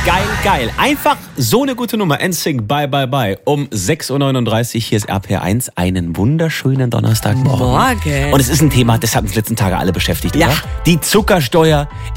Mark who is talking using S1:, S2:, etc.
S1: Geil. Einfach so eine gute Nummer. NSYNC, Bye, Bye, Bye. Um 6.39 Uhr, hier ist RPR1. Einen wunderschönen Donnerstagmorgen.
S2: Morgen.
S1: Und es ist ein Thema, das hat uns die letzten Tage alle beschäftigt,
S2: Ja.
S1: oder? Die Zuckersteuer